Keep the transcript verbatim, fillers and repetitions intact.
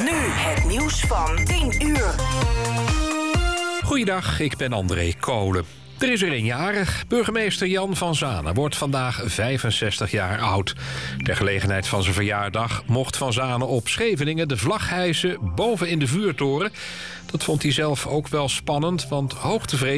Nu het nieuws van tien uur. Goeiedag, ik ben André Kolen. Er is er een jarig. Burgemeester Jan van Zanen wordt vandaag vijfenzestig jaar oud. Ter gelegenheid van zijn verjaardag mocht Van Zanen op Scheveningen de vlag hijsen boven in de vuurtoren. Dat vond hij zelf ook wel spannend, want hoogtevrees